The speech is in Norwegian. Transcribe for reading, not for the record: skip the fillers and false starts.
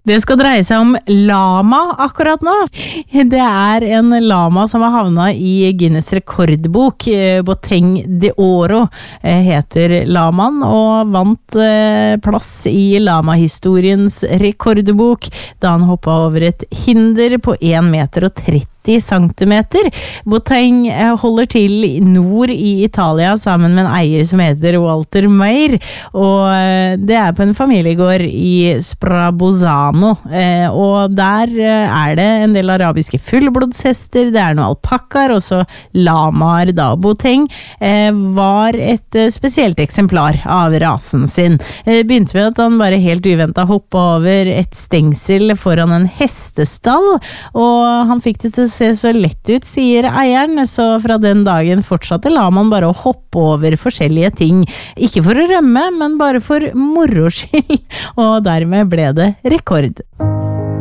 Det skal dreie seg om lama akkurat nå. Det en lama som har havnet i Guinness rekordbok. Boteng de Oro heter lamaen og vant plass i lamahistoriens rekordbok da han hoppet over et hinder på 1,30 meter. Boteng holder til nord i Italia sammen med en eier som heter Walter Meyer, og det på en familiegård i Sprabozano, og der det en del arabiske fullblodshester, det noen alpakkaer, og så lamaer da. Boteng var et spesielt eksemplar av rasen sin. Begynte med at han bare helt uventet hoppet over et stengsel foran en hestestall, og han fikk det til å se så lett ut, sier eieren, så fra den dagen fortsatte lamaen bare å hoppe over forskjellige ting. Ikke for å rømme, men bare for moro skyld, og dermed ble det rekord.